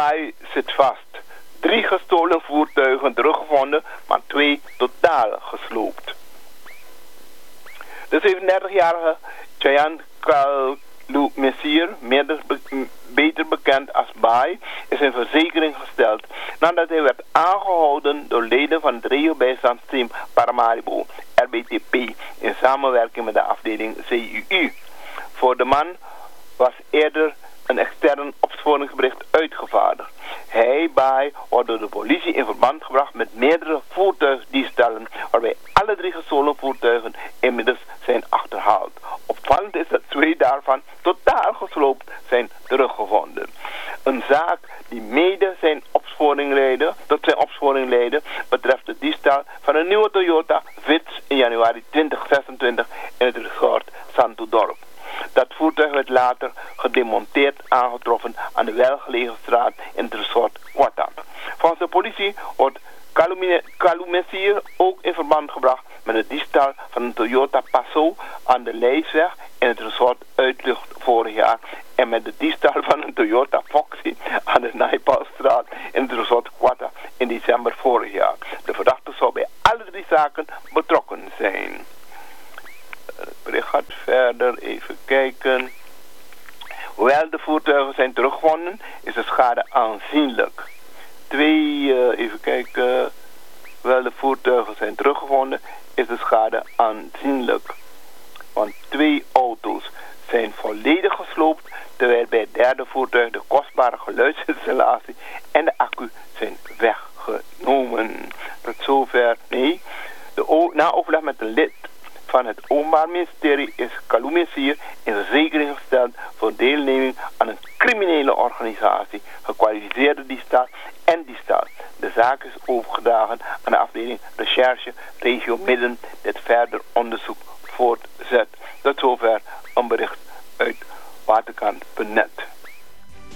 Baai zit vast. 3 gestolen voertuigen teruggevonden, maar 2 totaal gesloopt. De 37-jarige Chayan Kalu Messier, beter bekend als Baai, is in verzekering gesteld nadat hij werd aangehouden door leden van het regiobijstandsteam Paramaribo, RBTP, in samenwerking met de afdeling CUU. Voor de man was eerder een extern opsporingsbericht uitgevaardigd. Hij, Baai, wordt door de politie in verband gebracht met meerdere voertuigdiefstallen, waarbij alle 3 gestolen voertuigen inmiddels zijn achterhaald. Opvallend is dat 2 daarvan totaal gesloopt zijn teruggevonden. Een zaak die mede tot zijn opsporing leidde, betreft de diefstal van een nieuwe Toyota Vitz in januari 2026 in het resort Santudorp. Dat voertuig werd later gedemonteerd aangetroffen aan de welgelegen straat in het resort Quatak. Volgens de politie wordt Kalu Messier ook in verband gebracht met de diefstal van een Toyota Passo aan de Leesweg in het resort Uitlucht vorig jaar en met de diefstal van een Toyota Foxy aan de Nijpalstraat in het resort Quatak in december vorig jaar. De verdachte zou bij alle 3 zaken betrokken zijn. Het bericht gaat verder, even kijken. Hoewel de voertuigen zijn teruggevonden, is de schade aanzienlijk. Even kijken. Hoewel de voertuigen zijn teruggevonden, is de schade aanzienlijk. Want 2 auto's zijn volledig gesloopt, terwijl bij het derde voertuig de kostbare geluidsinstallatie en de accu zijn weggenomen. Tot zover, na overleg met een lid van het Openbaar Ministerie is Kalu Messier in verzekering gesteld voor deelneming aan een criminele organisatie, gekwalificeerde diefstal en diefstal. De zaak is overgedragen aan de afdeling Recherche Regio Midden, dit verder onderzoek voortzet. Tot zover een bericht